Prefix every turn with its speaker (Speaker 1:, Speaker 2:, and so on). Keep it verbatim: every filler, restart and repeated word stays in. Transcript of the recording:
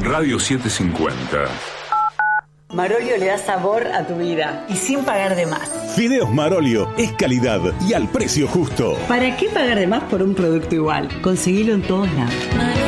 Speaker 1: Radio setecientos cincuenta.
Speaker 2: Marolio le da sabor a tu vida y sin pagar de más.
Speaker 3: Fideos Marolio es calidad y al precio justo.
Speaker 2: ¿Para qué pagar de más por un producto igual? Conseguilo en todos lados.